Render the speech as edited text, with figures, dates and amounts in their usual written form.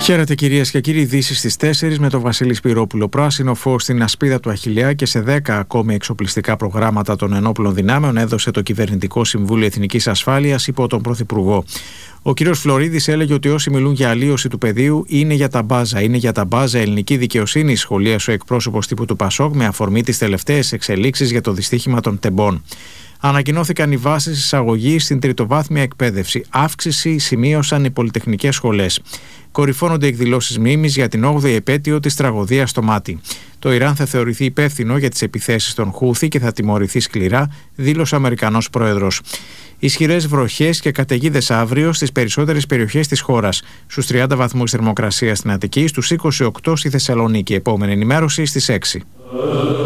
Χαίρετε κυρίες και κύριοι, ειδήσεις στις 4 με τον Βασίλη Σπυρόπουλο. Πράσινο φως στην ασπίδα του Αχιλλέα και σε 10 ακόμη εξοπλιστικά προγράμματα των ενόπλων δυνάμεων έδωσε το Κυβερνητικό Συμβούλιο Εθνικής Ασφάλειας υπό τον Πρωθυπουργό. Ο κ. Φλωρίδης έλεγε ότι όσοι μιλούν για αλλίωση του πεδίου είναι για τα μπάζα. Είναι για τα μπάζα ελληνική δικαιοσύνη, σχολίασε ο εκπρόσωπος τύπου του ΠΑΣΟΚ με αφορμή τις τελευταίες εξελίξεις για το δυστύχημα των τεμπών. Ανακοινώθηκαν οι βάσεις εισαγωγής στην τριτοβάθμια εκπαίδευση. Αύξηση σημείωσαν οι πολυτεχνικές σχολές. Κορυφώνονται εκδηλώσεις μνήμης για την 8η επέτειο της τραγωδίας στο Μάτι. Το Ιράν θα θεωρηθεί υπεύθυνο για τις επιθέσεις των Χούθι και θα τιμωρηθεί σκληρά, δήλωσε ο Αμερικανός πρόεδρος. Ισχυρές βροχές και καταιγίδες αύριο στις περισσότερες περιοχές της χώρας. Στους 30 βαθμούς θερμοκρασία στην Αττική, στους 28 στη Θεσσαλονίκη. Επόμενη ενημέρωση στις 6.